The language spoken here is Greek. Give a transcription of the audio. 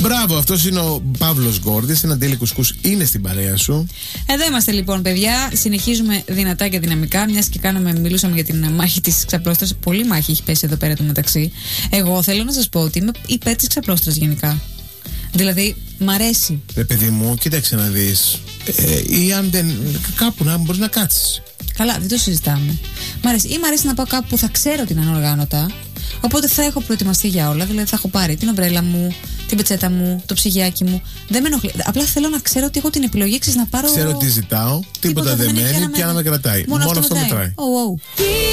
Μπράβο, αυτός είναι ο Παύλος Γκόρδης. Ένα Ντέλη Κουσκούς είναι στην παρέα σου. Εδώ είμαστε λοιπόν, παιδιά. Συνεχίζουμε δυνατά και δυναμικά. Μιας και μιλούσαμε για την μάχη της ξαπλώστρας. Πολύ μάχη έχει πέσει εδώ πέρα του μεταξύ. Εγώ θέλω να σας πω ότι είμαι υπέρ της ξαπλώστρας γενικά. Δηλαδή, μ' αρέσει. Παιδί μου, κοίταξε να δεις. Ή αν δεν. Κάπου να μπορείς να κάτσεις. Καλά, δεν το συζητάμε. Μ' αρέσει. Ή μ' αρέσει να πάω κάπου που θα ξέρω ότι είναι ανοργάνωτα. Οπότε θα έχω προετοιμαστεί για όλα. Δηλαδή, θα έχω πάρει την ομπρέλα μου, την πετσέτα μου, το ψυγιάκι μου. Δεν με ενοχλεί. Απλά θέλω να ξέρω ότι έχω την επιλογή να πάρω. Ξέρω τι ζητάω, τίποτα δεν μένει, πια να με κρατάει. Μόνο αυτό μετράει.